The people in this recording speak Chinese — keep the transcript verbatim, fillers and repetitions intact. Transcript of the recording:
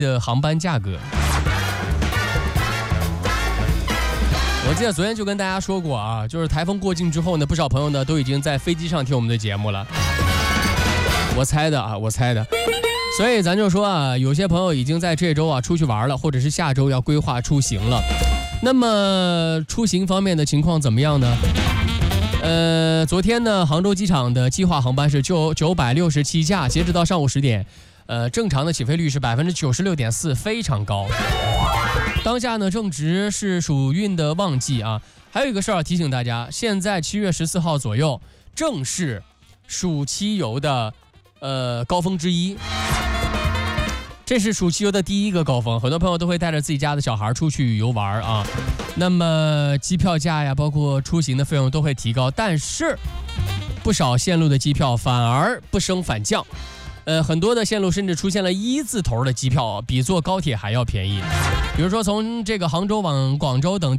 的航班价格。我记得昨天就跟大家说过啊，就是台风过境之后呢，不少朋友呢都已经在飞机上听我们的节目了。我猜的啊，我猜的。所以咱就说啊，有些朋友已经在这周啊出去玩了，或者是下周要规划出行了。那么出行方面的情况怎么样呢？呃，昨天呢，杭州机场的计划航班是九九百六十七架，截止到上午十点，呃，正常的起飞率是百分之九十六点四，非常高。当下呢，正值是暑运的旺季啊。还有一个事儿要提醒大家，现在七月十四号左右，正是暑期游的呃高峰之一。这是暑期游的第一个高峰，很多朋友都会带着自己家的小孩出去游玩啊。那么机票价呀，包括出行的费用都会提高，但是不少线路的机票反而不升反降。呃，很多的线路甚至出现了一字头的机票，比坐高铁还要便宜。比如说从这个杭州往广州等地。